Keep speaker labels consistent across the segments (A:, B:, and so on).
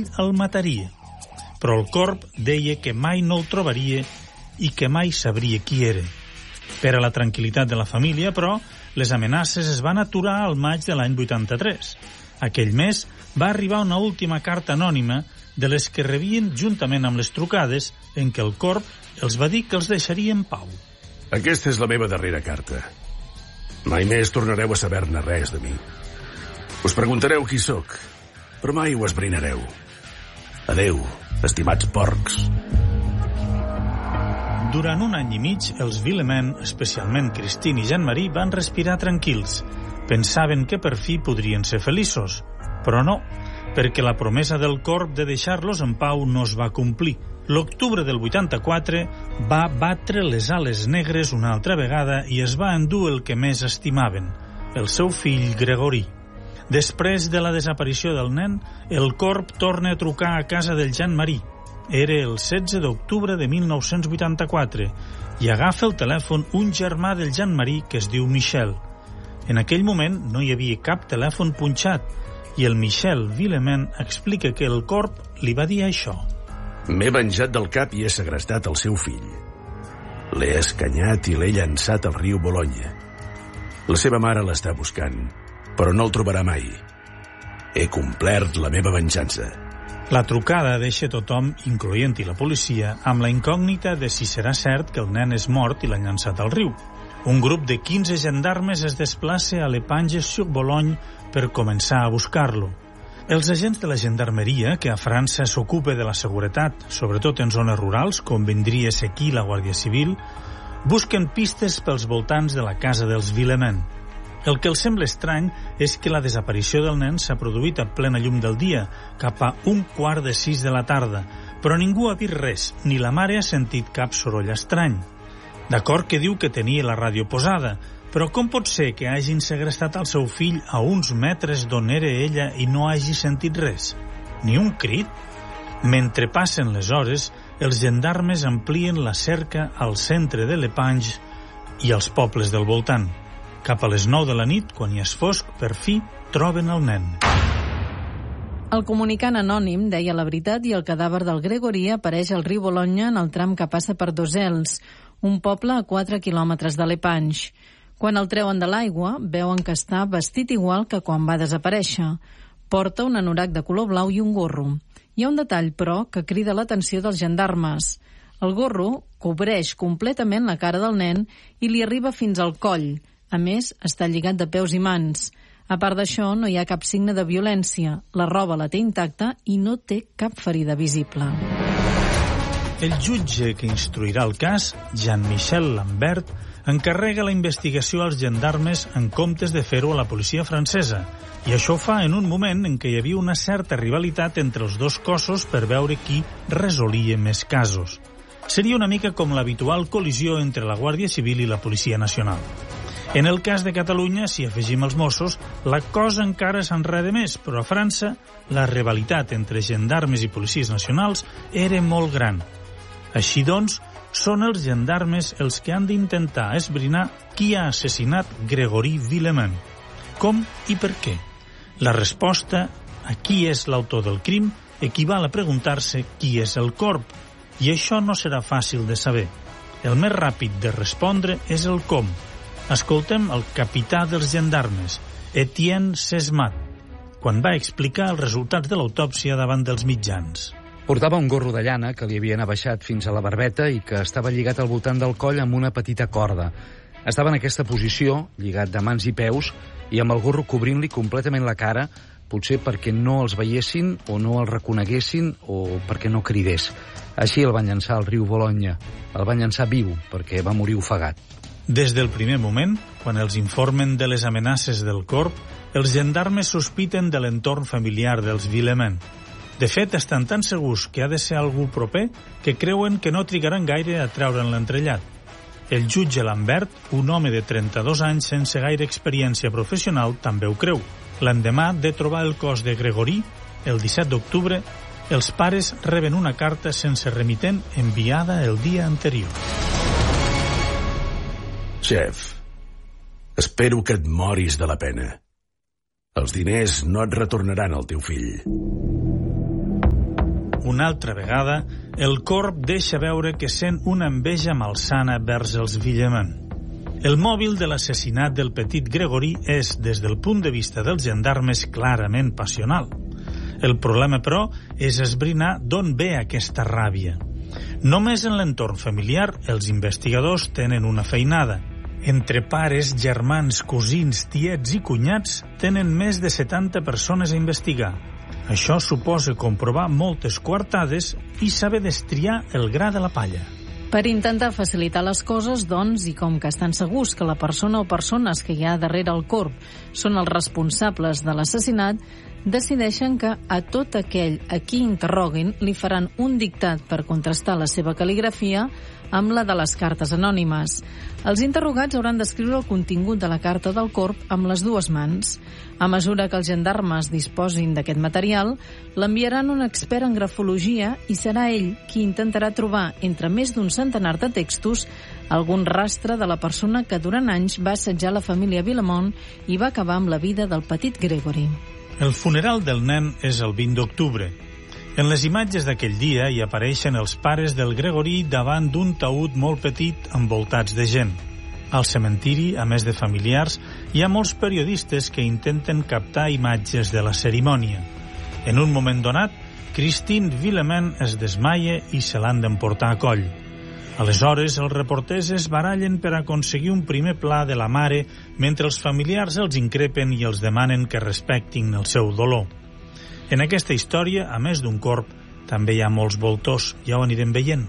A: fill el mataria. Però el corb deia que mai no el trobaria i que mai sabria qui era. Per a la tranquil·litat de la família, però, les amenaces es van aturar al maig de l'any 83. Aquell mes va arribar una última carta anònima de les que rebien juntament amb les trucades en què el corb els va dir que els deixaria en pau.
B: Aquesta és la meva darrera carta. Mai més tornareu a saber-ne res de mi. Us preguntareu qui sóc, però mai ho esbrinareu. Adeu, estimats porcs.
A: Durant un any i mig, els Villemain, especialment Christine i Jean-Marie, van respirar tranquils. Pensaven que per fi podrien ser feliços, però no, perquè la promesa del corb de deixar-los en pau no es va complir. L'octubre del 84 va batre les ales negres una altra vegada i es va endur el que més estimaven, el seu fill Gregory. Després de la desaparició del nen, el corb torna a trucar a casa del Jean-Marie. Era el 16 d'octubre de 1984 i agafa el telèfon un germà del Jean-Marie que es diu Michel. En aquell moment no hi havia cap telèfon punxat i el Michel Villemain explica que el corb li va dir això.
B: M'he venjat del cap i he segrestat el seu fill. L'he escanyat i l'he llançat al riu Bolonya. La seva mare l'està buscant, però no el trobarà mai. He complert la meva venjança.
A: La trucada deixa tothom, incloent-hi la policia, amb la incògnita de si serà cert que el nen és mort i l'han llançat al riu. Un grup de 15 gendarmes es desplaça a l'Épingle-sur-Bologne per començar a buscar-lo. Els agents de la gendarmeria, que a França s'ocupa de la seguretat, sobretot en zones rurals, com vindria a ser aquí la Guàrdia Civil, busquen pistes pels voltants de la casa dels Villemain. El que els sembla estrany és que la desaparició del nen s'ha produït a plena llum del dia, cap a 5:45 de la tarda, però ningú ha vist res, ni la mare ha sentit cap soroll estrany. D'acord que diu que tenia la ràdio posada, però com pot ser que hagin segrestat el seu fill a uns metres d'on era ella i no hagi sentit res? Ni un crit? Mentre passen les hores, els gendarmes amplien la cerca al centre de l'Épingle i als pobles del voltant. Cap a les 9 de la nit, quan ja és fosc, per fi troben el nen.
C: El comunicant anònim deia la veritat i el cadàver del Gregory apareix al riu Bolonya en el tram que passa per Dosels, un poble a 4 quilòmetres de l'Épingle. Quan el treuen de l'aigua, veuen que està vestit igual que quan va desaparèixer. Porta un anorac de color blau i un gorro. Hi ha un detall, però, que crida l'atenció dels gendarmes. El gorro cobreix completament la cara del nen i li arriba fins al coll. A més, està lligat de peus i mans. A part d'això, no hi ha cap signe de violència. La roba la té intacta i no té cap ferida visible.
A: El jutge que instruirà el cas, Jean-Michel Lambert, encarrega la investigació als gendarmes en comptes de fer-ho a la policia francesa. I això fa en un moment en què hi havia una certa rivalitat entre els dos cossos per veure qui resolia més casos. Seria una mica com l'habitual col·lisió entre la Guàrdia Civil i la Policia Nacional. En el cas de Catalunya, si afegim els Mossos, la cosa encara s'enreda més, però a França la rivalitat entre gendarmes i policies nacionals era molt gran. Així doncs, són els gendarmes els que han d'intentar esbrinar qui ha assassinat Gregory Villemain. Com i per què? La resposta a qui és l'autor del crim equival a preguntar-se qui és el corb, i això no serà fàcil de saber. El més ràpid de respondre és el com. Escoltem el capità dels gendarmes, Etienne Sesmat, quan va explicar els resultats de l'autòpsia davant dels mitjans.
D: Portava un gorro de llana que li havien abaixat fins a la barbeta i que estava lligat al voltant del coll amb una petita corda. Estava en aquesta posició, lligat de mans i peus, i amb el gorro cobrint-li completament la cara, potser perquè no els veiessin o no els reconeguessin o perquè no cridés. Així el van llançar al riu Bolonya. El van llançar viu perquè va morir ofegat.
A: Des del primer moment, quan els informen de les amenaces del corb, els gendarmes sospiten de l'entorn familiar dels Villemain. De fet, estan tan segurs que ha de ser algú proper que creuen que no trigaran gaire a treure'n l'entrellat. El jutge Lambert, un home de 32 anys sense gaire experiència professional, també ho creu. L'endemà de trobar el cos de Gregory, el 17 d'octubre, els pares reben una carta sense remitent enviada el dia anterior.
B: Xef, espero que et moris de la pena. Els diners no et retornaran al teu fill.
A: una altra vegada, el corb deixa veure que sent una enveja malsana vers els Villemin. El mòbil de l'assassinat del petit Gregorí és, des del punt de vista dels gendarmes, clarament passional. El problema, però, és esbrinar d'on ve aquesta ràbia. Només en l'entorn familiar els investigadors tenen una feinada. Entre pares, germans, cosins, tiets i cunyats tenen més de 70 persones a investigar. Això suposa comprovar moltes coartades i saber destriar el gra de la palla.
C: Per intentar facilitar les coses, doncs, i com que estan segurs que la persona o persones que hi ha darrere el corp són els responsables de l'assassinat, decideixen que a tot aquell a qui interroguin li faran un dictat per contrastar la seva cal·ligrafia amb la de les cartes anònimes. Els interrogats hauran d'escriure el contingut de la carta del corp amb les dues mans. A mesura que els gendarmes disposin d'aquest material, l'enviaran un expert en grafologia i serà ell qui intentarà trobar, entre més d'un centenar de textos, algun rastre de la persona que durant anys va assetjar la família Villamont i va acabar amb la vida del petit Gregory.
A: El funeral del nen és el 20 d'octubre. En les imatges d'aquell dia hi apareixen els pares del Gregorí davant d'un taüt molt petit envoltats de gent. Al cementiri, a més de familiars, hi ha molts periodistes que intenten captar imatges de la cerimònia. En un moment donat, Christine Villemin es desmaia i se l'han d'emportar a coll. Aleshores, els reporters es barallen per aconseguir un primer pla de la mare mentre els familiars els increpen i els demanen que respectin el seu dolor. En aquesta història, a més d'un corp, també hi ha molts voltors, ja ho anirem veient.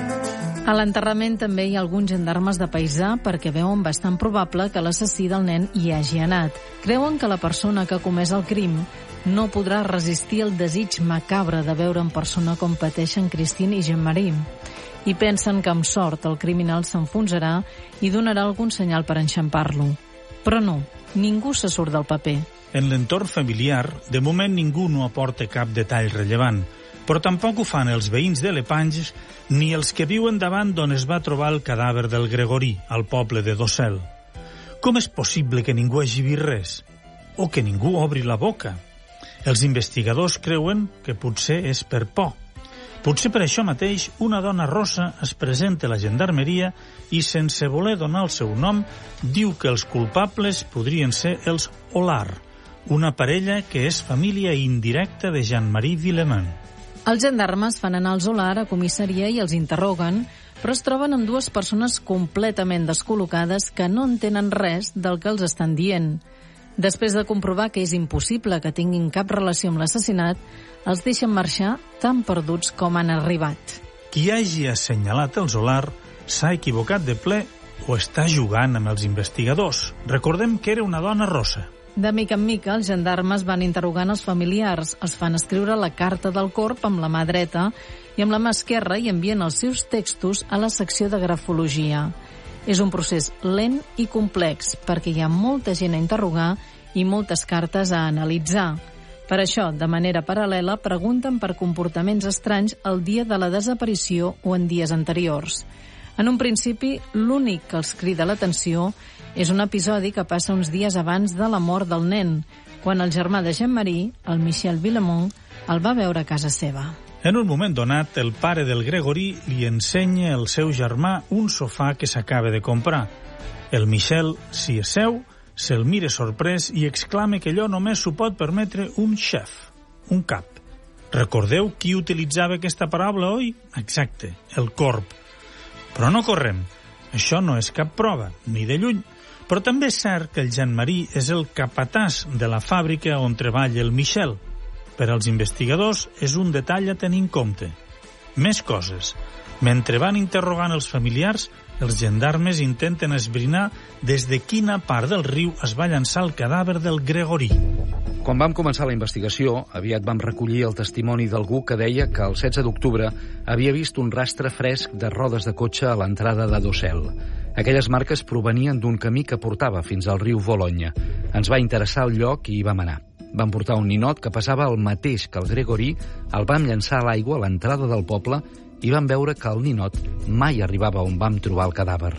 C: A l'enterrament també hi ha alguns gendarmes de paisà perquè veuen bastant probable que l'assassí del nen hi hagi anat. Creuen que la persona que ha comès el crim no podrà resistir el desig macabre de veure en persona com pateixen Christine i Jean-Marie. I pensen que amb sort el criminal s'enfonsarà i donarà algun senyal per enxampar-lo. Però no, ningú se surt del paper.
A: En l'entorn familiar, de moment ningú no aporta cap detall rellevant, però tampoc ho fan els veïns de Lepange ni els que viuen davant d'on es va trobar el cadàver del Gregorí, al poble de Dossel. Com és possible que ningú hagi vist res? O que ningú obri la boca? Els investigadors creuen que potser és per por. Potser per això mateix una dona rossa es presenta a la gendarmeria i, sense voler donar el seu nom, diu que els culpables podrien ser els Olar, una parella que és família indirecta de Jean-Marie Villemin.
C: Els gendarmes fan anar els Olar a comissaria i els interroguen, però es troben amb dues persones completament descol·locades que no entenen res del que els estan dient. Després de comprovar que és impossible que tinguin cap relació amb l'assassinat, els deixen marxar tan perduts com han arribat.
A: Qui hagi assenyalat els Olar s'ha equivocat de ple o està jugant amb els investigadors. Recordem que era una dona rossa.
C: De mica en mica, els gendarmes van interrogant els familiars, els fan escriure la carta del corp amb la mà dreta i amb la mà esquerra i envien els seus textos a la secció de grafologia. És un procés lent i complex perquè hi ha molta gent a interrogar i moltes cartes a analitzar. Per això, de manera paral·lela, pregunten per comportaments estranys el dia de la desaparició o en dies anteriors. En un principi, l'únic que els crida l'atenció és un episodi que passa uns dies abans de la mort del nen, quan el germà de Jean-Marie, el Michel Villamont, el va veure a casa seva.
A: En un moment donat, el pare del Gregorí li ensenya al seu germà un sofà que s'acaba de comprar. El Michel s'hi asseu, se'l mira sorprès i exclama que allò només s'ho pot permetre un xef, un cap. Recordeu qui utilitzava aquesta paraula, oi? Exacte, el corb. Però no correm. Això no és cap prova, ni de lluny. Però també és cert que el Jean-Marie és el capatàs de la fàbrica on treballa el Michel. Per als investigadors és un detall a tenir en compte. Més coses. Mentre van interrogant els familiars, els gendarmes intenten esbrinar des de quina part del riu es va llançar el cadàver del Gregorí.
D: Quan vam començar la investigació, aviat vam recollir el testimoni d'algú que deia que el 16 d'octubre havia vist un rastre fresc de rodes de cotxe a l'entrada de Dossel. Aquelles marques provenien d'un camí que portava fins al riu Bolonya. Ens va interessar el lloc i hi vam anar. Vam portar un ninot que passava el mateix que el Gregorí, el vam llançar a l'aigua a l'entrada del poble i vam veure que el ninot mai arribava on vam trobar el cadàver.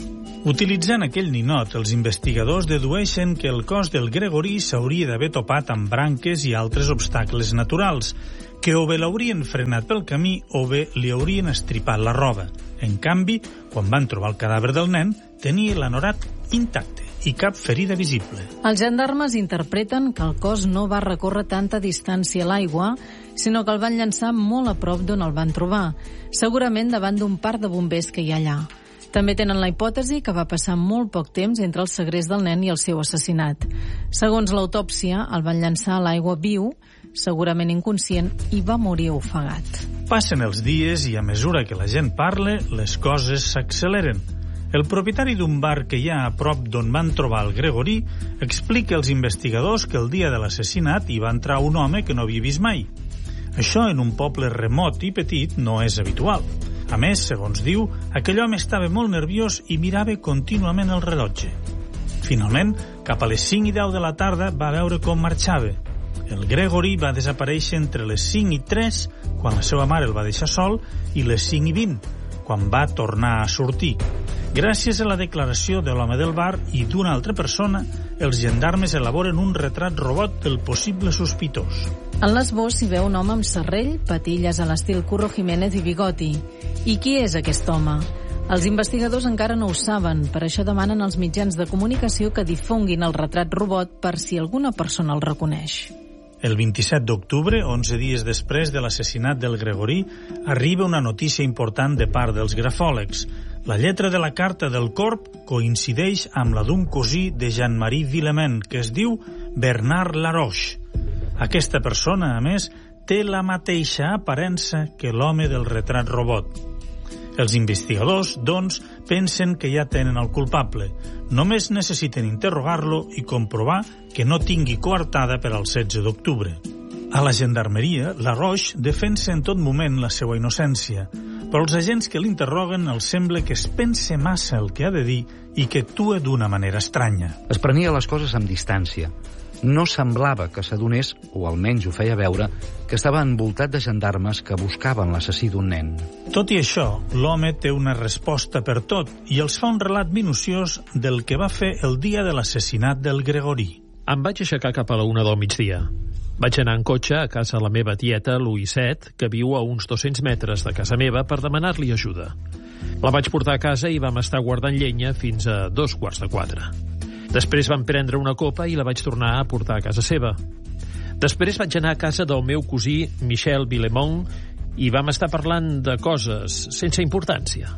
A: Utilitzant aquell ninot, els investigadors dedueixen que el cos del Gregorí s'hauria d'haver topat amb branques i altres obstacles naturals, que o bé l'haurien frenat pel camí o bé li haurien estripat la roba. En canvi, quan van trobar el cadàver del nen, tenia l'anorat intacte i cap ferida visible.
C: Els gendarmes interpreten que el cos no va recórrer tanta distància a l'aigua, sinó que el van llançar molt a prop d'on el van trobar, segurament davant d'un parc de bombers que hi ha allà. També tenen la hipòtesi que va passar molt poc temps entre el segrest del nen i el seu assassinat. Segons l'autòpsia, el van llançar a l'aigua viu, segurament inconscient, i va morir ofegat.
A: Passen els dies i a mesura que la gent parla, les coses s'acceleren. El propietari d'un bar que hi ha a prop d'on van trobar el Gregorí explica als investigadors que el dia de l'assassinat hi va entrar un home que no havia vist mai. Això en un poble remot i petit no és habitual. A més, segons diu, aquell home estava molt nerviós i mirava contínuament el rellotge. Finalment, cap a les 5 i 10 de la tarda va veure com marxava. El Gregory va desaparèixer entre les 5 i 3, quan la seva mare el va deixar sol, i les 5 i 20, quan va tornar a sortir. Gràcies a la declaració de l'home del bar i d'una altra persona, els gendarmes elaboren un retrat robot del possible sospitós.
C: En l'esbós s'hi veu un home amb serrell, patilles a l'estil Curro Jiménez i bigoti. I qui és aquest home? Els investigadors encara no ho saben, per això demanen als mitjans de comunicació que difonguin el retrat robot per si alguna persona el reconeix.
A: El 27 d'octubre, 11 dies després de l'assassinat del Gregorí, arriba una notícia important de part dels grafòlegs. La lletra de la carta del corp coincideix amb la d'un cosí de Jean-Marie Villemain, que es diu Bernard Laroche. Aquesta persona, a més, té la mateixa aparença que l'home del retrat robot. Els investigadors, doncs, pensen que ja tenen el culpable. Només necessiten interrogar-lo i comprovar que no tingui coartada per al 16 d'octubre. A la gendarmeria, Laroche defensa en tot moment la seva innocència, però els agents que l'interroguen els sembla que es pense massa el que ha de dir i que actua d'una manera estranya.
D: Es prenia les coses amb distància. No semblava que s'adonés, o almenys ho feia veure, que estava envoltat de gendarmes que buscaven l'assassí d'un nen.
A: Tot i això, l'home té una resposta per tot i els fa un relat minuciós del que va fer el dia de l'assassinat del Gregorí.
E: Em vaig aixecar cap a la 1 del migdia. Vaig anar en cotxe a casa de la meva tieta, Louisette, que viu a uns 200 metres de casa meva, per demanar-li ajuda. La vaig portar a casa i vam estar guardant llenya fins a 3:45. Després vam prendre una copa i la vaig tornar a portar a casa seva. Després vaig anar a casa del meu cosí Michel Villemont i vam estar parlant de coses sense importància.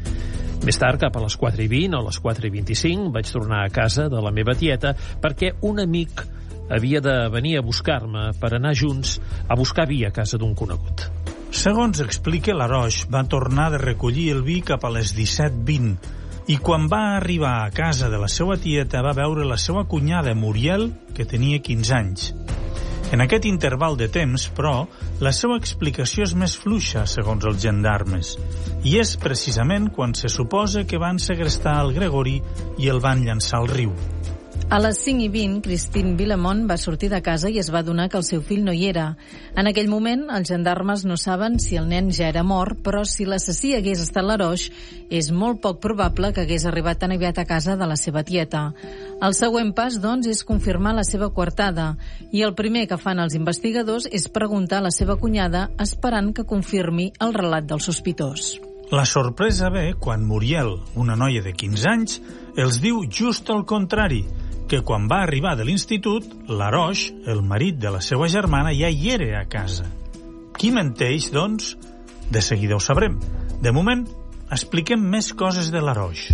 E: Més tard, cap a les 4:20 o les 4:25, vaig tornar a casa de la meva tieta perquè un amic havia de venir a buscar-me per anar junts a buscar vi a casa d'un conegut.
A: Segons explica Laroche, va tornar de recollir el vi cap a les 17:20 i quan va arribar a casa de la seva tieta va veure la seva cunyada Muriel, que tenia 15 anys. En aquest interval de temps, però, la seva explicació és més fluixa, segons els gendarmes, i és precisament quan se suposa que van segrestar el Gregorí i el van llançar al riu.
C: A les 5:20, Christine Villemont va sortir de casa i es va adonar que el seu fill no hi era. En aquell moment, els gendarmes no saben si el nen ja era mort, però si l'assassí hagués estat Laroche, és molt poc probable que hagués arribat tan aviat a casa de la seva tieta. El següent pas, doncs, és confirmar la seva coartada, i el primer que fan els investigadors és preguntar a la seva cunyada, esperant que confirmi el relat del sospitós.
A: La sorpresa ve quan Muriel, una noia de 15 anys, els diu just el contrari, que quan va arribar de l'institut, Laroche, el marit de la seva germana, ja hi era a casa. Qui menteix, doncs? De seguida ho sabrem. De moment, expliquem més coses de Laroche.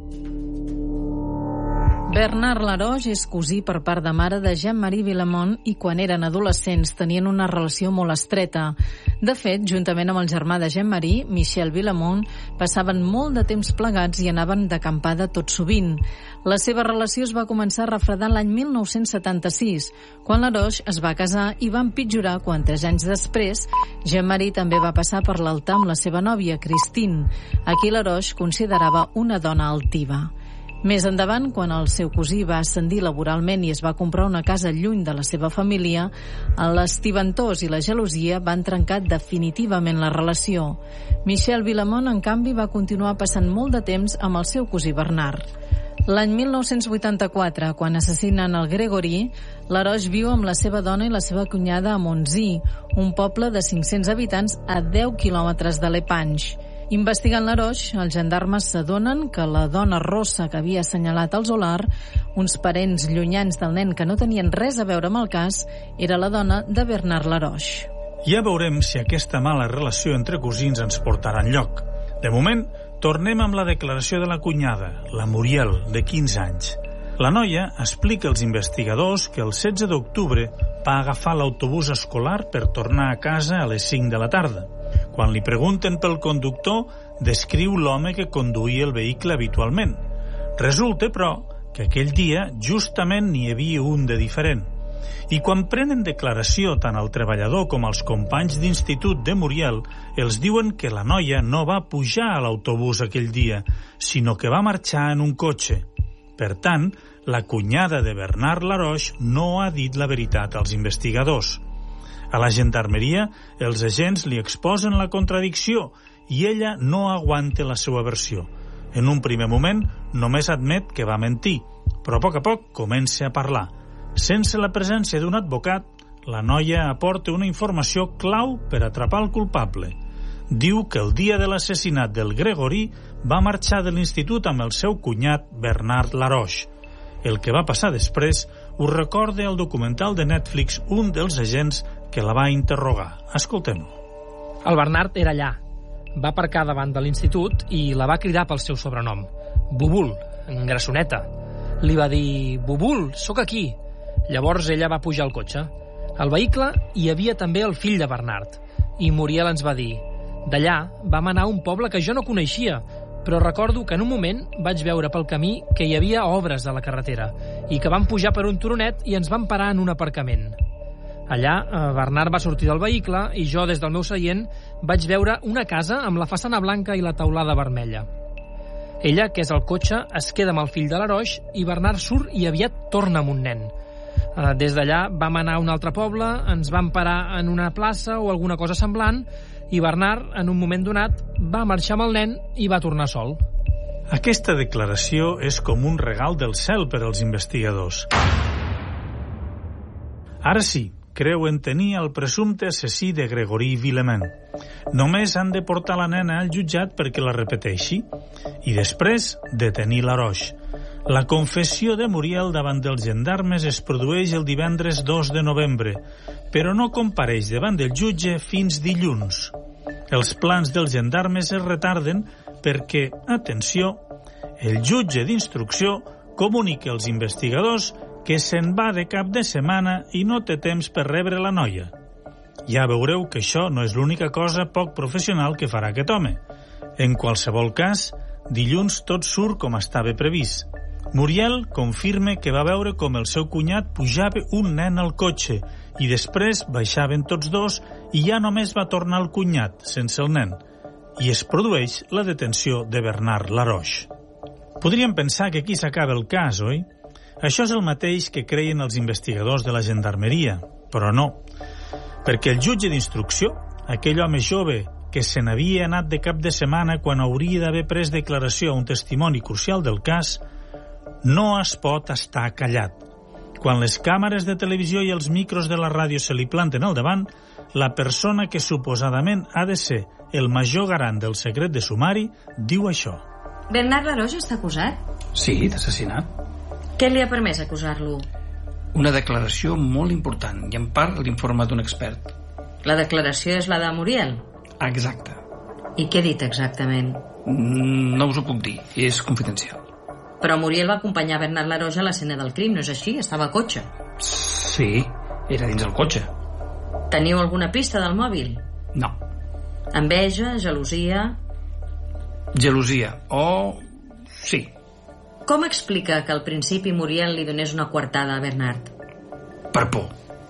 C: Bernard Laroche és cosí per part de mare de Jean-Marie Villemont i quan eren adolescents tenien una relació molt estreta. De fet, juntament amb el germà de Jean-Marie, Michel Villemont, passaven molt de temps plegats i anaven d'acampada tot sovint. La seva relació es va començar a refredar l'any 1976, quan Laroche es va casar i va empitjorar quan 3 anys després Jean-Marie també va passar per l'altar amb la seva nòvia, Christine, a qui Laroche considerava una dona altiva. Més endavant, quan el seu cosí va ascendir laboralment i es va comprar una casa lluny de la seva família, l'estiventós i la gelosia van trencar definitivament la relació. Michel Vilamont, en canvi, va continuar passant molt de temps amb el seu cosí Bernard. L'any 1984, quan assassinen el Gregory, Laroche viu amb la seva dona i la seva cunyada a Monzy, un poble de 500 habitants a 10 quilòmetres de l'Epange. Investigant Laroche, els gendarmes s'adonen que la dona rossa que havia assenyalat el Zolar, uns parents llunyans del nen que no tenien res a veure amb el cas, era la dona de Bernard Laroche.
A: Ja veurem si aquesta mala relació entre cosins ens portarà enlloc. De moment, tornem amb la declaració de la cunyada, la Muriel, de 15 anys. La noia explica als investigadors que el 16 d'octubre va agafar l'autobús escolar per tornar a casa a les 5 de la tarda. Quan li pregunten pel conductor, descriu l'home que conduïa el vehicle habitualment. Resulta, però, que aquell dia justament n'hi havia un de diferent. I quan prenen declaració tant el treballador com els companys d'institut de Muriel, els diuen que la noia no va pujar a l'autobús aquell dia, sinó que va marxar en un cotxe. Per tant, la cunyada de Bernard Laroche no ha dit la veritat als investigadors. A la gendarmeria, els agents li exposen la contradicció i ella no aguanta la seva versió. En un primer moment, només admet que va mentir, però a poc comença a parlar. Sense la presència d'un advocat, la noia aporta una informació clau per atrapar el culpable. Diu que el dia de l'assassinat del Gregory va marxar de l'institut amb el seu cunyat Bernard Laroche. El que va passar després ho recorda el documental de Netflix un dels agents que la va interrogar. Escoltem-lo.
F: El Bernard era allà. Va aparcar davant de l'institut i la va cridar pel seu sobrenom. Bubul, en grassoneta. Li va dir, Bubul, sóc aquí. Llavors ella va pujar al cotxe. Al vehicle hi havia també el fill de Bernard. I Muriel ens va dir, d'allà vam anar a un poble que jo no coneixia, però recordo que en un moment vaig veure pel camí que hi havia obres a la carretera i que vam pujar per un turonet i ens vam parar en un aparcament. Allà, Bernard va sortir del vehicle i jo, des del meu seient, vaig veure una casa amb la façana blanca i la teulada vermella. Ella, que és al cotxe, es queda amb el fill de Laroche i Bernard surt i aviat torna amb un nen. Des d'allà vam anar a un altre poble, ens vam parar en una plaça o alguna cosa semblant i Bernard, en un moment donat, va marxar amb el nen i va tornar sol.
A: Aquesta declaració és com un regal del cel per als investigadors. Ara sí, creuen tenir el presumpte assassí de Gregory Vilamont. Només han de portar la nena al jutjat perquè la repeteixi i després detenir Laroche. La confessió de Muriel davant dels gendarmes es produeix el divendres 2 de novembre, però no compareix davant del jutge fins dilluns. Els plans dels gendarmes es retarden perquè, atenció, el jutge d'instrucció comunica als investigadors que se'n va de cap de setmana i no té temps per rebre la noia. Ja veureu que això no és l'única cosa poc professional que farà aquest home. En qualsevol cas, dilluns tot surt com estava previst. Muriel confirma que va veure com el seu cunyat pujava un nen al cotxe i després baixaven tots dos i ja només va tornar el cunyat, sense el nen. I es produeix la detenció de Bernard Laroche. Podríem pensar que aquí s'acaba el cas, oi? Això és el mateix que creien els investigadors de la gendarmeria, però no. Perquè el jutge d'instrucció, aquell home jove que se n'havia anat de cap de setmana quan hauria d'haver pres declaració a un testimoni crucial del cas, no es pot estar callat. Quan les càmeres de televisió i els micros de la ràdio se li planten al davant, la persona que suposadament ha de ser el major garant del secret de sumari diu això.
G: Bernard Laroche està acusat?
H: Sí, d'assassinat.
G: Què li ha permès acusar-lo?
H: Una declaració molt important i en part l'informe d'un expert.
G: La declaració és la de Muriel?
H: Exacte.
G: I què ha dit exactament?
H: No us ho puc dir, és confidencial.
G: Però Muriel va acompanyar Bernard Laroche a l'escena del crim, no és així? Estava al cotxe.
H: Sí, era dins el cotxe.
G: Teniu alguna pista del mòbil?
H: No.
G: Enveja, gelosia...
H: Gelosia, sí.
G: Com explica que al principi Muriel li donés una coartada a Bernard?
H: Per por.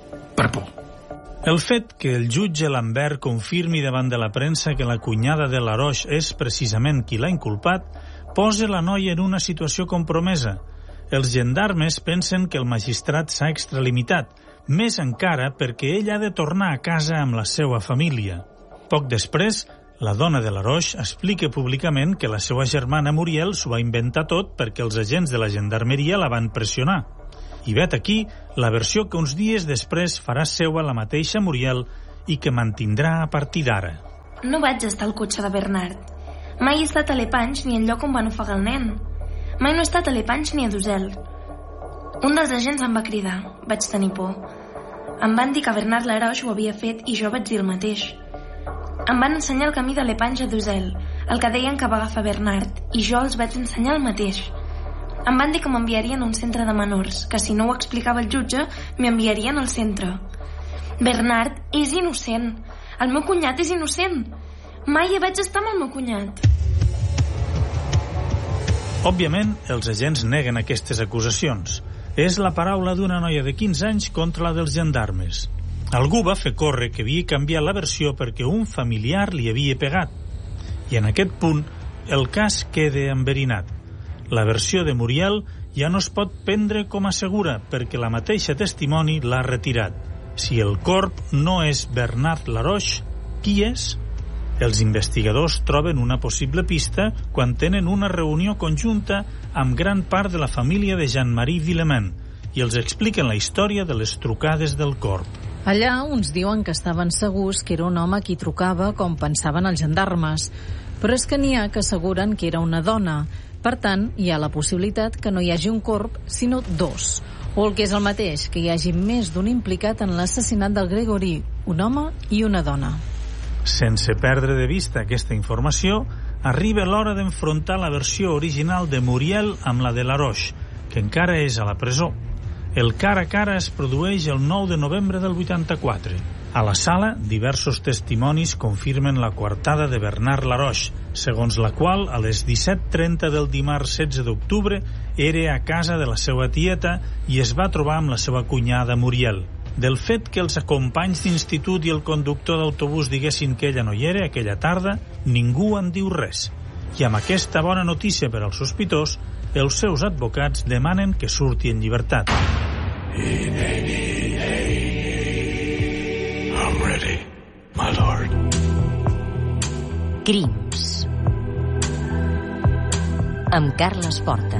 A: El fet que el jutge Lambert confirmi davant de la premsa que la cunyada de Laroche és precisament qui l'ha inculpat posa la noia en una situació compromesa. Els gendarmes pensen que el magistrat s'ha extralimitat, més encara perquè ell ha de tornar a casa amb la seva família. Poc després, la dona de l'Aroix explica públicament que la seva germana Muriel s'ho va inventar tot perquè els agents de la gendarmeria la van pressionar. I vet aquí la versió que uns dies després farà seua la mateixa Muriel i que mantindrà a partir d'ara.
I: No vaig estar al cotxe de Bernard. Mai he estat a Lepanys ni al lloc on van ofegar el nen. Mai no he estat a Lepanys ni a Dosel. Un dels agents em va cridar. Vaig tenir por. Em van dir que Bernard Laroche ho havia fet i jo vaig dir el mateix. Em van ensenyar el camí de Lepanys a Dosel, el que deien que va agafar Bernard, i jo els vaig ensenyar el mateix. Em van dir que m'enviarien a un centre de menors, que si no ho explicava el jutge, m'enviarien al centre. Bernard és innocent. El meu cunyat és innocent. Mai hi vaig estar amb el meu cunyat.
A: Òbviament, els agents neguen aquestes acusacions. És la paraula d'una noia de 15 anys contra la dels gendarmes. Algú va fer córrer que havia canviat la versió perquè un familiar li havia pegat. I en aquest punt, el cas queda enverinat. La versió de Muriel ja no es pot prendre com a segura perquè la mateixa testimoni l'ha retirat. Si el corp no és Bernard Laroche, qui és? Els investigadors troben una possible pista quan tenen una reunió conjunta amb gran part de la família de Jean-Marie Villemain i els expliquen la història de les trucades del corp.
C: Allà uns diuen que estaven segurs que era un home qui trucava com pensaven els gendarmes, però és que n'hi ha que asseguren que era una dona. Per tant, hi ha la possibilitat que no hi hagi un corp, sinó dos. O el que és el mateix, que hi hagi més d'un implicat en l'assassinat del Gregory, un home i una dona.
A: Sense perdre de vista aquesta informació, arriba l'hora d'enfrontar la versió original de Muriel amb la de Laroche, que encara és a la presó. El cara a cara es produeix el 9 de novembre del 84. A la sala, diversos testimonis confirmen la coartada de Bernard Laroche, segons la qual a les 17:30 del dimarts 16 d'octubre era a casa de la seva tieta i es va trobar amb la seva cunyada Muriel. Del fet que els companys d'institut i el conductor d'autobús diguessin que ella no hi era aquella tarda, ningú en diu res. I amb aquesta bona notícia per als sospitós, els seus advocats demanen que surti en llibertat.
B: I'm ready, my lord.
J: Crims amb Carles Porta.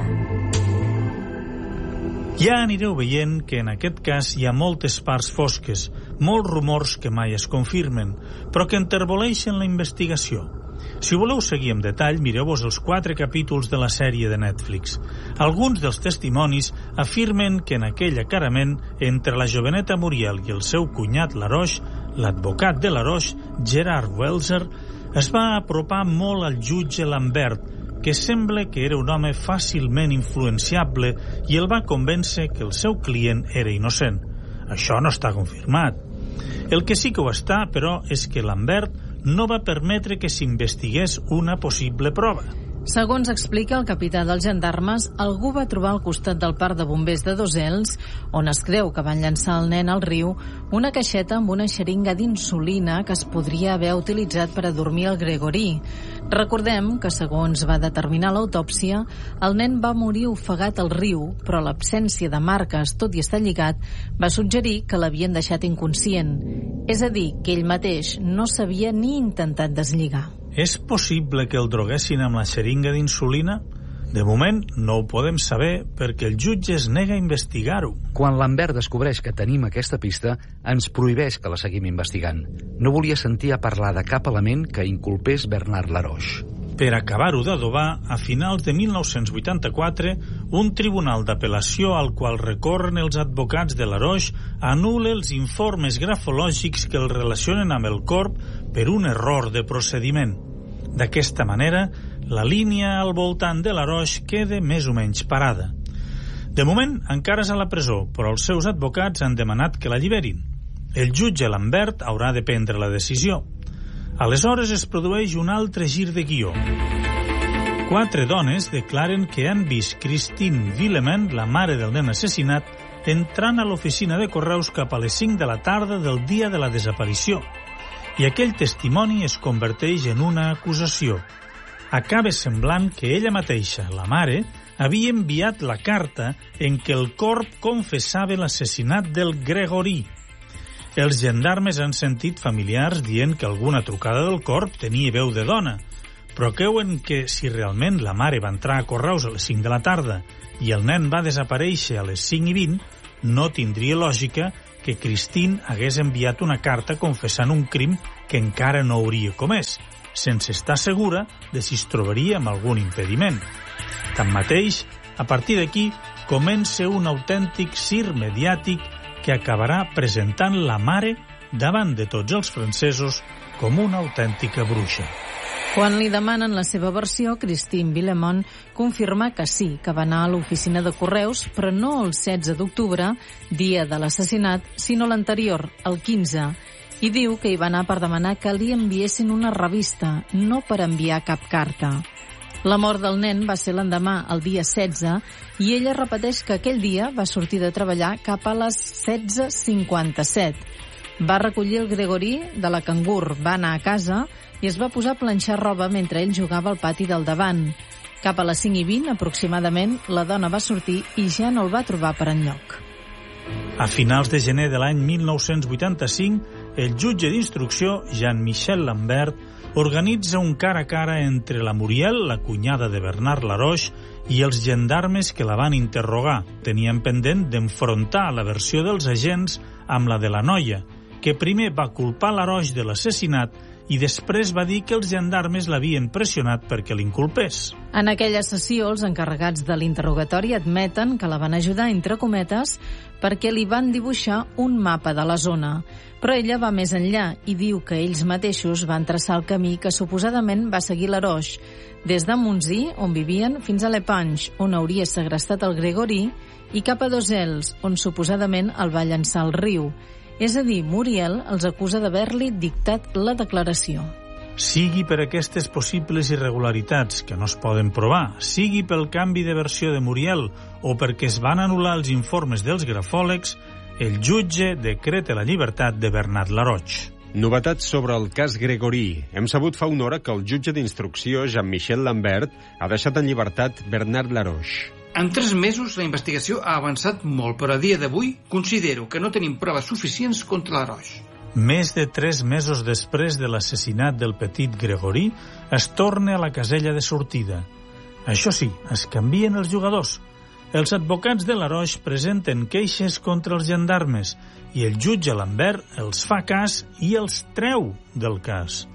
A: Ja anireu veient que en aquest cas hi ha moltes parts fosques, molts rumors que mai es confirmen, però que enterboleixen la investigació. Si voleu seguir en detall, mireu-vos els 4 capítols de la sèrie de Netflix. Alguns dels testimonis afirmen que en aquell acarament entre la joveneta Muriel i el seu cunyat Laroche, l'advocat de Laroche, Gerard Welser, es va apropar molt al jutge Lambert, que sembla que era un home fàcilment influenciable i el va convèncer que el seu client era innocent. Això no està confirmat. El que sí que ho està, però, és que Lambert no va permetre que s'investigués una possible prova.
C: Segons explica el capità dels gendarmes, algú va trobar al costat del parc de bombers de Dosels, on es creu que van llançar el nen al riu, una caixeta amb una xeringa d'insulina que es podria haver utilitzat per adormir el Gregory. Recordem que, segons va determinar l'autòpsia, el nen va morir ofegat al riu, però l'absència de marques, tot i estar lligat, va suggerir que l'havien deixat inconscient. És a dir, que ell mateix no s'havia ni intentat deslligar.
A: És possible que el droguessin amb la xeringa d'insulina? De moment no ho podem saber perquè el jutge es nega a investigar-ho.
D: Quan Lambert descobreix que tenim aquesta pista, ens prohibeix que la seguim investigant. No volia sentir a parlar de cap element que inculpés Bernard Laroche.
A: Per acabar-ho d'adobar, a finals de 1984, un tribunal d'apel·lació al qual recorren els advocats de Laroche anul·la els informes grafològics que el relacionen amb el corp per un error de procediment. D'aquesta manera, la línia al voltant de Laroche queda més o menys parada. De moment, encara és a la presó, però els seus advocats han demanat que l'alliberin. El jutge Lambert haurà de prendre la decisió. Aleshores es produeix un altre gir de guió. 4 dones declaren que han vist Christine Villemain, la mare del nen assassinat, entrant a l'oficina de correus cap a les 5 de la tarda del dia de la desaparició. I aquell testimoni es converteix en una acusació. Acaba semblant que ella mateixa, la mare, havia enviat la carta en què el corp confessava l'assassinat del Gregorí. Els gendarmes han sentit familiars dient que alguna trucada del corp tenia veu de dona, però creuen que si realment la mare va entrar a Correus a les 5 de la tarda i el nen va desaparèixer a les 5:20, no tindria lògica que Christine hagués enviat una carta confessant un crim que encara no hauria comès, sense estar segura de si es trobaria amb algun impediment. Tanmateix, a partir d'aquí, comença un autèntic circ mediàtic que acabarà presentant la mare davant de tots els francesos com una autèntica bruixa.
C: Quan li demanen la seva versió, Christine Villemont confirma que sí, que va anar a l'oficina de Correus, però no el 16 d'octubre, dia de l'assassinat, sinó l'anterior, el 15, i diu que hi va anar per demanar que li enviessin una revista, no per enviar cap carta. La mort del nen va ser l'endemà, el dia 16, i ella repeteix que aquell dia va sortir de treballar cap a les 16:57. Va recollir el Gregorí de la Cangur, va anar a casa i es va posar a planxar roba mentre ell jugava al pati del davant. Cap a les 5:20, aproximadament, la dona va sortir i ja no el va trobar per enlloc.
A: A finals de gener de l'any 1985, el jutge d'instrucció, Jean-Michel Lambert, organitza un cara a cara entre la Muriel, la cunyada de Bernard Laroche, i els gendarmes que la van interrogar. Tenien pendent d'enfrontar la versió dels agents amb la de la noia, que primer va culpar Laroche de l'assassinat i després va dir que els gendarmes l'havien pressionat perquè l'inculpés.
C: En aquella sessió, els encarregats de l'interrogatori admeten que la van ajudar, entre cometes, perquè li van dibuixar un mapa de la zona. Però ella va més enllà i diu que ells mateixos van traçar el camí que suposadament va seguir Laroche, des de Montsí, on vivien, fins a Lepange, on hauria segrestat el Gregorí, i cap a Dosels, on suposadament el va llançar al riu. És a dir, Muriel els acusa d'haver-li dictat la declaració.
A: Sigui per aquestes possibles irregularitats que no es poden provar, sigui pel canvi de versió de Muriel o perquè es van anul·lar els informes dels grafòlegs, el jutge decreta la llibertat de Bernard Laroche.
K: Novetats sobre el cas Gregorí. Hem sabut fa una hora que el jutge d'instrucció, Jean-Michel Lambert, ha deixat en llibertat Bernard Laroche.
H: En 3 mesos la investigació ha avançat molt, però a dia d'avui considero que no tenim proves suficients contra Laroche.
A: Més de 3 mesos després de l'assassinat del petit Gregorí, es torna a la casella de sortida. Això sí, es canvien els jugadors. Els advocats de Laroche presenten queixes contra els gendarmes i el jutge Lambert els fa cas i els treu del cas.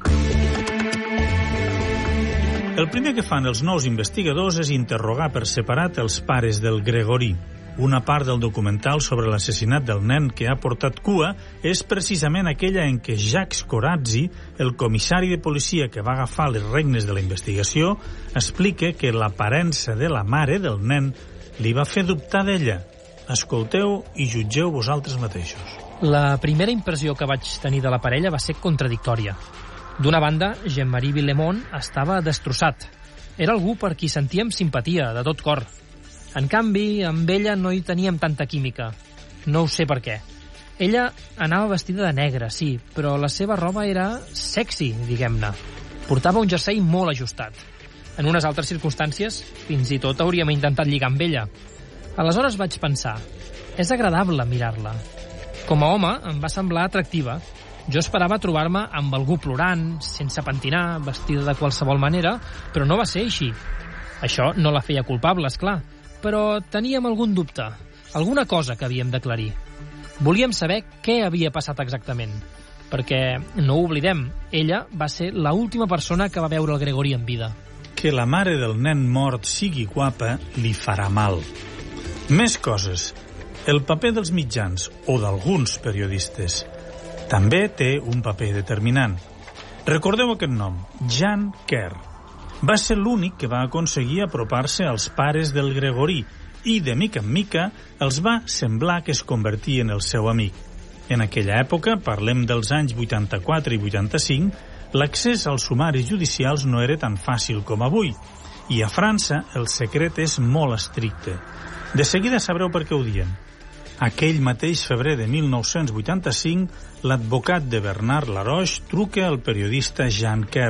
A: El primer que fan els nous investigadors és interrogar per separat els pares del Gregorí. Una part del documental sobre l'assassinat del nen que ha portat cua és precisament aquella en què Jacques Corazzi, el comissari de policia que va agafar les regnes de la investigació, explica que l'aparença de la mare del nen li va fer dubtar d'ella. Escolteu i jutgeu vosaltres mateixos.
F: La primera impressió que vaig tenir de la parella va ser contradictòria. D'una banda, Jean-Marie Villemont estava destrossat. Era algú per qui sentíem simpatia, de tot cor. En canvi, amb ella no hi teníem tanta química. No ho sé per què. Ella anava vestida de negre, sí, però la seva roba era sexy, diguem-ne. Portava un jersei molt ajustat. En unes altres circumstàncies, fins i tot hauríem intentat lligar amb ella. Aleshores vaig pensar, és agradable mirar-la. Com a home, em va semblar atractiva. Jo esperava trobar-me amb algú plorant, sense pentinar, vestida de qualsevol manera, però no va ser així. Això no la feia culpable, esclar, però teníem algun dubte, alguna cosa que havíem d'aclarir. Volíem saber què havia passat exactament, perquè, no ho oblidem, ella va ser l'última persona que va veure el Gregorí en vida.
A: Que la mare del nen mort sigui guapa li farà mal. Més coses. El paper dels mitjans, o d'alguns periodistes, també té un paper determinant. Recordeu aquest nom, Jean Kerr. Va ser l'únic que va aconseguir apropar-se als pares del Gregorí i, de mica en mica, els va semblar que es convertia en el seu amic. En aquella època, parlem dels anys 84 i 85, l'accés als sumaris judicials no era tan fàcil com avui, i a França el secret és molt estricte. De seguida sabreu per què ho diem. Aquell mateix febrer de 1985, l'advocat de Bernard Laroche truca al periodista Jean Kerr,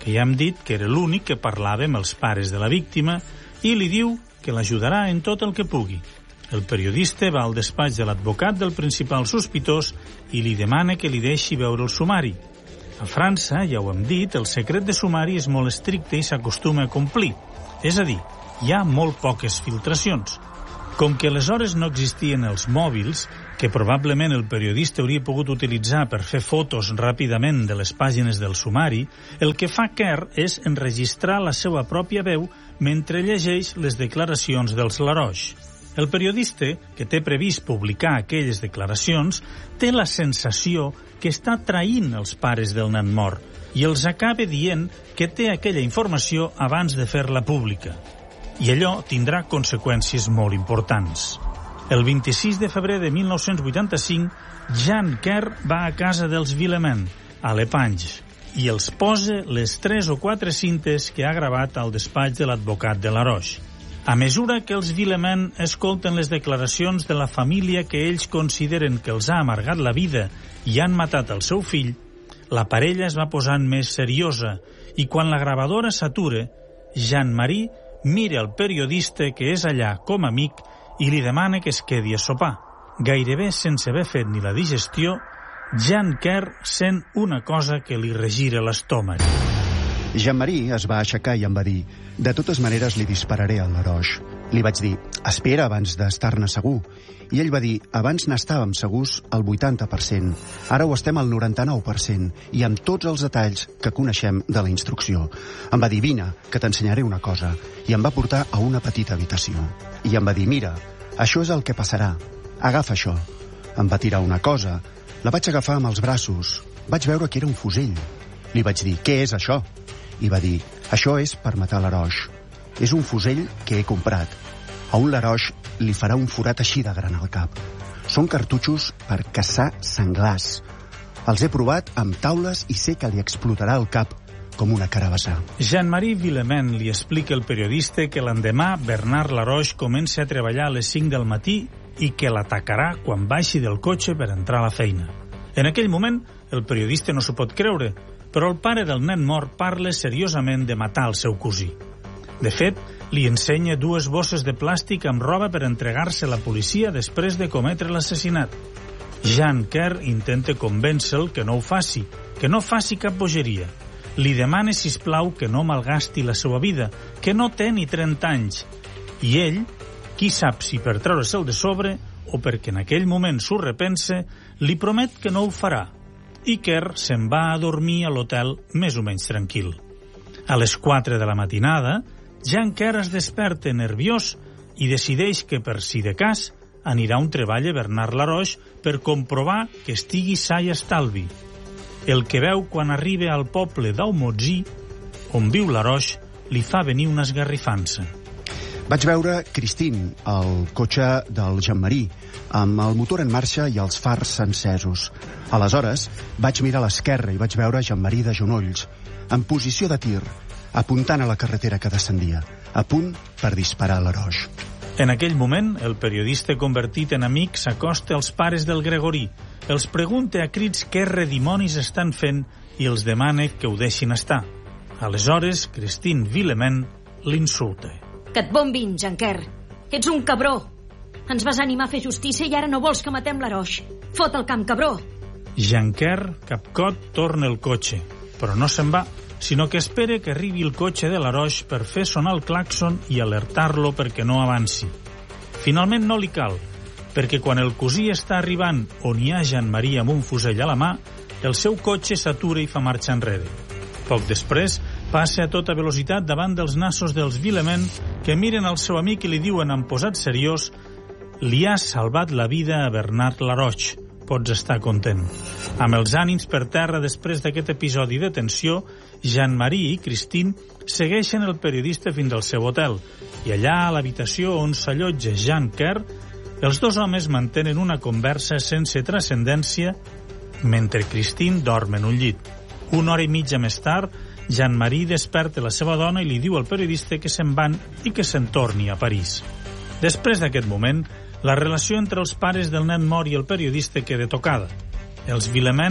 A: que ja hem dit que era l'únic que parlava amb els pares de la víctima, i li diu que l'ajudarà en tot el que pugui. El periodista va al despatx de l'advocat del principal sospitós i li demana que li deixi veure el sumari. A França, ja ho hem dit, el secret de sumari és molt estricte i s'acostuma a complir. És a dir, hi ha molt poques filtracions. Com que aleshores no existien els mòbils, que probablement el periodista hauria pogut utilitzar per fer fotos ràpidament de les pàgines del sumari, el que fa Kerr és enregistrar la seva pròpia veu mentre llegeix les declaracions dels Laroche. El periodista, que té previst publicar aquelles declaracions, té la sensació que està traint els pares del nen mort i els acaba dient que té aquella informació abans de fer-la pública. I allò tindrà conseqüències molt importants. El 26 de febrer de 1985, Jean Kerr va a casa dels Villemain, a Lepange, i els posa les 3 o 4 cintes que ha gravat al despatx de l'advocat de Laroche. A mesura que els Villemain escolten les declaracions de la família que ells consideren que els ha amargat la vida i han matat el seu fill, la parella es va posant més seriosa i quan la gravadora s'atura, Jean-Marie mira el periodista que és allà com a amic i li demana que es quedi a sopar. Gairebé sense haver fet ni la digestió, Jean Kerr sent una cosa que li regira l'estómac.
L: Jean-Marie es va aixecar i em va dir: de totes maneres li dispararé al Laroche. Li vaig dir: espera abans d'estar-ne segur. I ell va dir: abans n'estàvem segurs al 80%, ara ho estem al 99%, i amb tots els detalls que coneixem de la instrucció. Em va dir: vine, que t'ensenyaré una cosa. I em va portar a una petita habitació. I em va dir: mira, això és el que passarà. Agafa això. Em va tirar una cosa. La vaig agafar amb els braços. Vaig veure que era un fusell. Li vaig dir: què és això? I va dir: això és per matar Laroche. És un fusell que he comprat. A un Laroche li farà un forat així de gran al cap. Són cartutxos per caçar senglars. Els he provat amb taules i sé que li explotarà el cap com una carabassà.
A: Jean-Marie Villemain li explica al periodista que l'endemà Bernard Laroche comença a treballar a les 5 del matí i que l'atacarà quan baixi del cotxe per entrar a la feina. En aquell moment, el periodista no s'ho pot creure, però el pare del nen mort parla seriosament de matar el seu cosí. De fet, li ensenya 2 bosses de plàstic amb roba per entregar-se a la policia després de cometre l'assassinat. Jean Kerr intenta convèncer-lo que no ho faci, que no faci cap bogeria. Li demana, sisplau, que no malgasti la seva vida, que no té ni 30 anys. I ell, qui sap si per treure-se'l de sobre o perquè en aquell moment s'ho repensa, li promet que no ho farà. I Kerr se'n va a dormir a l'hotel més o menys tranquil. A les 4 de la matinada, Jean Kerr es desperta nerviós i decideix que, per si de cas, anirà a un treball a Bernard Laroche per comprovar que estigui sa i estalvi. El que veu quan arriba al poble d'Aumozí, on viu Laroche, li fa venir una esgarrifança.
L: Vaig veure Christine, el cotxe del Jean-Marie, amb el motor en marxa i els fars encesos. Aleshores, vaig mirar a l'esquerra i vaig veure Jean-Marie de genolls, en posició de tir, apuntant a la carretera que descendia, a punt per disparar a Laroche.
A: En aquell moment, el periodista convertit en amic s'acosta als pares del Gregorí, els pregunta a crits què redimonis estan fent i els demana que ho deixin estar. Aleshores, Christine Villemain l'insulta.
M: Que et bombin, Jean Kerr. Ets un cabró. Ens vas animar a fer justícia i ara no vols que matem Laroche. Fot el camp, cabró.
A: Jean Kerr, capcot, torna el cotxe, però no se'n va, sinó que espera que arribi el cotxe de Laroche per fer sonar el clàxon i alertar-lo perquè no avanci. Finalment no li cal, perquè quan el cosí està arribant on hi ha Jean-Marie amb un fusell a la mà, el seu cotxe s'atura i fa marxa enrere. Poc després, passa a tota velocitat davant dels nassos dels Villemain, que miren al seu amic i li diuen amb posat seriós: li has salvat la vida a Bernard Laroche, pots estar content. Amb els ànims per terra després d'aquest episodi de tensió, Jean-Marie i Christine segueixen el periodista fins al seu hotel, i allà, a l'habitació on s'allotja Jean Kerr, els 2 homes mantenen una conversa sense transcendència mentre Christine dorm en un llit. 1 hora i mitja més tard, Jean-Marie desperta la seva dona i li diu al periodista que se'n van i que se'n torni a París. Després d'aquest moment, la relació entre els pares del nen mort i el periodista queda tocada. Els Villemain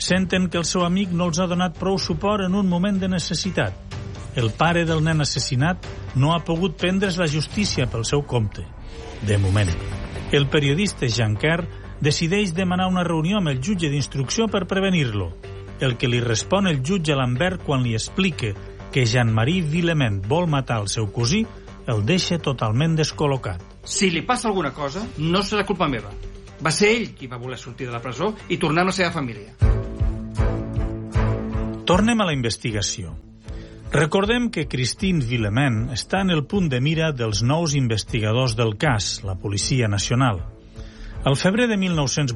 A: Senten que el seu amic no els ha donat prou suport en un moment de necessitat. El pare del nen assassinat no ha pogut prendre's la justícia pel seu compte. De moment. El periodista Jean Kerr decideix demanar una reunió amb el jutge d'instrucció per prevenir-lo. El que li respon el jutge Lambert quan li explica que Jean-Marie Villemain vol matar el seu cosí el deixa totalment descol·locat.
H: Si li passa alguna cosa, no serà culpa meva. Va ser ell qui va voler sortir de la presó i tornar amb la seva família.
A: Tornem a la investigació. Recordem que Christine Villemain està en el punt de mira dels nous investigadors del cas, la Policia Nacional. Al febrer de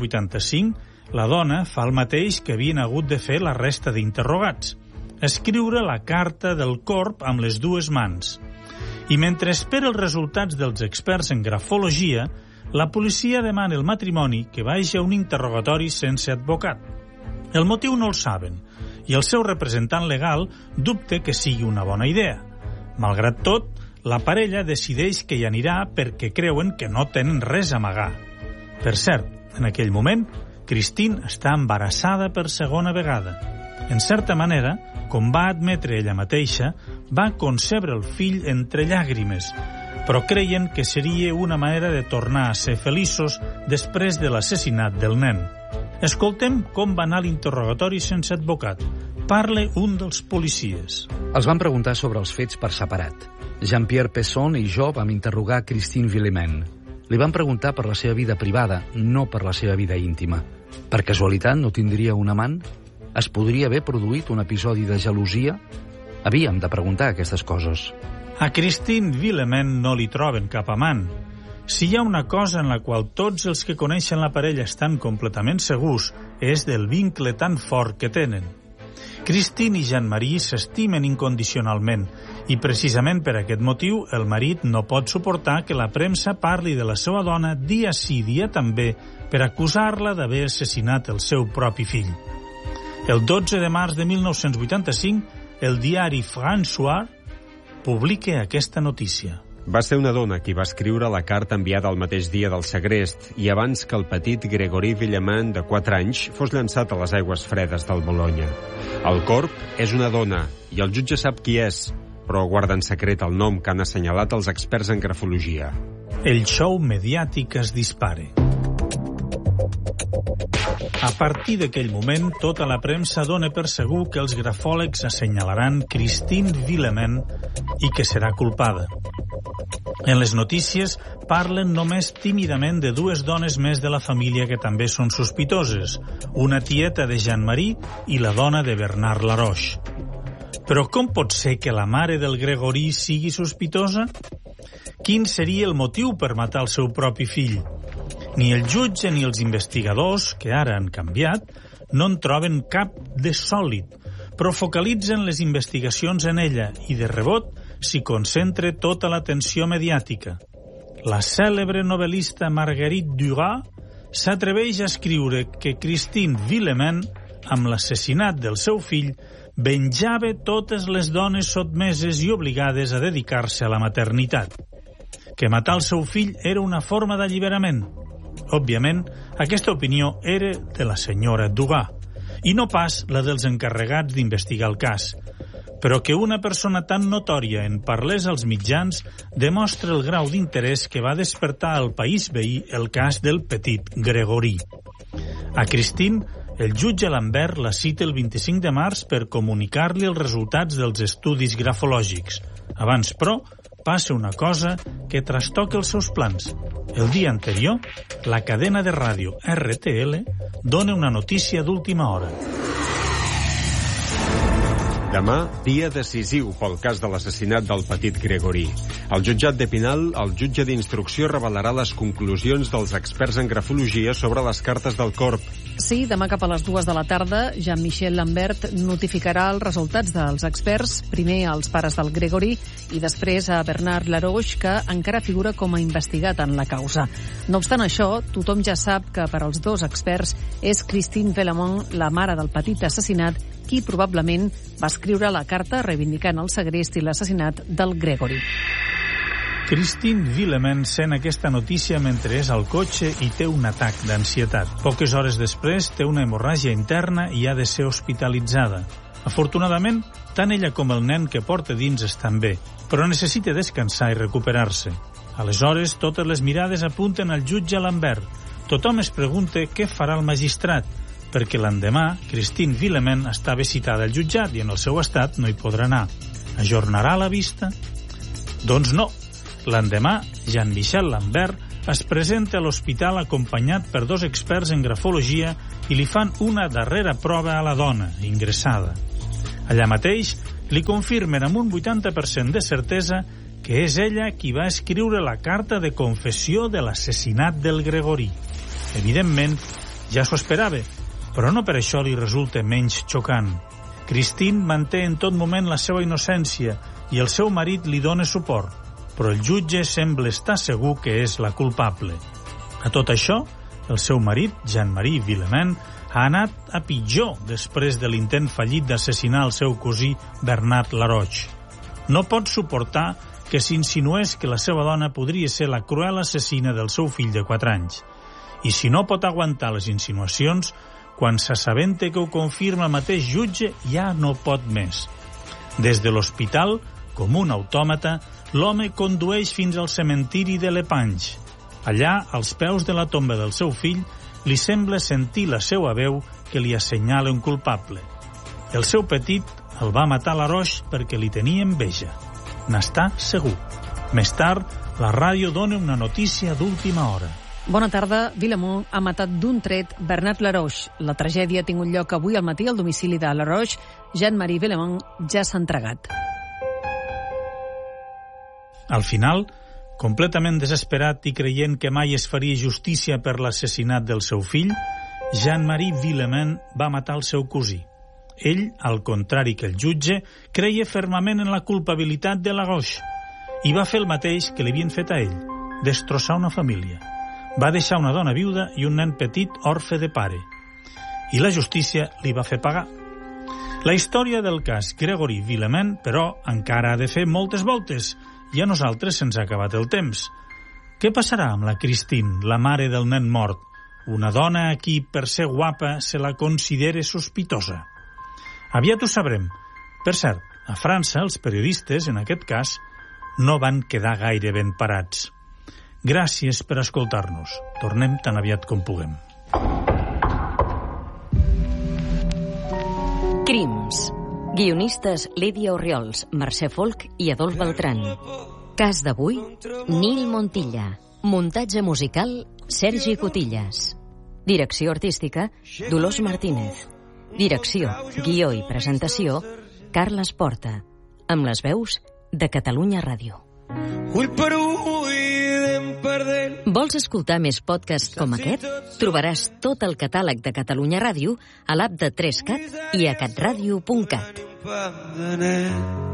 A: 1985, la dona fa el mateix que havien hagut de fer la resta d'interrogats, escriure la carta del corp amb les dues mans. I mentre espera els resultats dels experts en grafologia, la policia demana el matrimoni que vagi a un interrogatori sense advocat. El motiu no el saben, i el seu representant legal dubta que sigui una bona idea. Malgrat tot, la parella decideix que hi anirà perquè creuen que no tenen res a amagar. Per cert, en aquell moment, Christine està embarassada per segona vegada. En certa manera, com va admetre ella mateixa, va concebre el fill entre llàgrimes, però creien que seria una manera de tornar a ser feliços després de l'assassinat del nen. Escoltem com va anar l'interrogatori sense advocat. Parla un dels policies.
D: Els van preguntar sobre els fets per separat. Jean-Pierre Pesson i jo vam interrogar Christine Villemain. Li van preguntar per la seva vida privada, no per la seva vida íntima. Per casualitat no tindria un amant? Es podria haver produït un episodi de gelosia? Havíem de preguntar aquestes coses.
A: A Christine Villemain no li troben cap amant. Si hi ha una cosa en la qual tots els que coneixen la parella estan completament segurs, és del vincle tan fort que tenen. Christine i Jean-Marie s'estimen incondicionalment i precisament per aquest motiu el marit no pot suportar que la premsa parli de la seva dona dia sí dia també per acusar-la d'haver assassinat el seu propi fill. El 12 de març de 1985, el diari François publica aquesta notícia.
K: Va ser una dona qui va escriure la carta enviada el mateix dia del segrest i abans que el petit Grégory Villemain, de 4 anys, fos llançat a les aigües fredes del Bolonya. El corp és una dona i el jutge sap qui és, però guarda en secret el nom que han assenyalat els experts en grafologia.
A: El show mediàtic es dispara. A partir d'aquell moment, tota la premsa dona per segur que els grafòlegs assenyalaran Christine Villemain i que serà culpada. En les notícies parlen només tímidament de dues dones més de la família que també són sospitoses, una tieta de Jean-Marie i la dona de Bernard Laroche. Però com pot ser que la mare del Grégory sigui sospitosa? Quin seria el motiu per matar el seu propi fill? Ni el jutge ni els investigadors, que ara han canviat, no en troben cap de sòlid, però focalitzen les investigacions en ella i, de rebot, s'hi concentra tota l'atenció mediàtica. La cèlebre novel·lista Marguerite Duras s'atreveix a escriure que Christine Villemain, amb l'assassinat del seu fill, venjava totes les dones sotmeses i obligades a dedicar-se a la maternitat. Que matar el seu fill era una forma d'alliberament. Òbviament, aquesta opinió era de la senyora Dugas, i no pas la dels encarregats d'investigar el cas. Però que una persona tan notòria en parlés als mitjans demostra el grau d'interès que va despertar al país veí el cas del petit Grégory. A Christine, el jutge Lambert la cita el 25 de març per comunicar-li els resultats dels estudis grafològics. Abans, però, passa una cosa que trastoca els seus plans. El dia anterior, la cadena de ràdio RTL dona una notícia d'última hora.
K: Demà, dia decisiu pel cas de l'assassinat del petit Grégory. Al jutjat d'Epinal, el jutge d'instrucció revelarà les conclusions dels experts en grafologia sobre les cartes del corp.
C: Sí, demà cap a les 2 de la tarda, Jean-Michel Lambert notificarà els resultats dels experts, primer als pares del Grégory i després a Bernard Laroche, que encara figura com a investigat en la causa. No obstant això, tothom ja sap que per als dos experts és Christine Villemain, la mare del petit assassinat, qui probablement va escriure la carta reivindicant el segrest i l'assassinat del Grégory.
A: Christine Villemain sent aquesta notícia mentre és al cotxe i té un atac d'ansietat. Poques hores després té una hemorràgia interna i ha de ser hospitalitzada. Afortunadament, tant ella com el nen que porta dins estan bé, però necessita descansar i recuperar-se. Aleshores, totes les mirades apunten al jutge Lambert. Tothom es pregunta què farà el magistrat, perquè l'endemà Christine Villemain estava citada al jutjat i en el seu estat no hi podrà anar. Ajornarà la vista? Doncs no. L'endemà, Jean-Michel Lambert es presenta a l'hospital acompanyat per 2 experts en grafologia i li fan una darrera prova a la dona, ingressada. Allà mateix, li confirmen amb un 80% de certesa que és ella qui va escriure la carta de confessió de l'assassinat del Gregorí. Evidentment, ja s'ho esperava, però no per això li resulta menys xocant. Christine manté en tot moment la seva innocència i el seu marit li dona suport, però el jutge sembla estar segur que és la culpable. A tot això, el seu marit, Jean-Marie Villemain, ha anat a pitjor després de l'intent fallit d'assassinar el seu cosí Bernard Laroche. No pot suportar que s'insinués que la seva dona podria ser la cruel assassina del seu fill de 4 anys. I si no pot aguantar les insinuacions, quan s'assabenta que ho confirma el mateix jutge, ja no pot més. Des de l'hospital, com un autòmata, l'home condueix fins al cementiri de l'Epanys. Allà, als peus de la tomba del seu fill, li sembla sentir la seva veu que li assenyala un culpable. El seu petit el va matar Laroche perquè li tenia enveja. N'està segur. Més tard, la ràdio dona una notícia d'última hora.
C: Bona tarda. Villemain ha matat d'un tret Bernard Laroche. La tragèdia ha tingut lloc avui al matí al domicili de Laroche. Jean-Marie Villemain ja s'ha entregat.
A: Al final, completament desesperat i creient que mai es faria justícia per l'assassinat del seu fill, Jean-Marie Villemain va matar el seu cosí. Ell, al contrari que el jutge, creia fermament en la culpabilitat de Laroche i va fer el mateix que li havien fet a ell, destrossar una família. Va deixar una dona viuda i un nen petit orfe de pare. I la justícia li va fer pagar. La història del cas Gregory Villemain, però, encara ha de fer moltes voltes i a nosaltres se'ns ha acabat el temps. Què passarà amb la Christine, la mare del nen mort? Una dona a qui, per ser guapa, se la considera sospitosa. Aviat ho sabrem. Per cert, a França, els periodistes, en aquest cas, no van quedar gaire ben parats. Gràcies per escoltar-nos. Tornem tan aviat com puguem.
J: Crims. Guionistes Lídia Orriols, Mercè Folk i Adolf Beltran. Cas d'avui, Nil Montilla. Muntatge musical, Sergi Cotillas. Direcció artística, Dolors Martínez. Direcció, guió i presentació, Carles Porta. Amb les veus de Catalunya Ràdio. Vols escoltar més podcasts com aquest? Trobaràs tot el catàleg de Catalunya Ràdio a l'app de 3Cat i a catradio.cat.